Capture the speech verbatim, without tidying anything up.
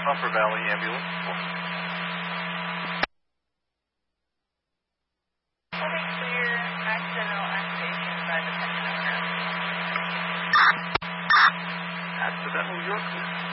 Upper Valley Ambulance. Holding clear, accidental activation by the pension owner. Accidental, you're clear.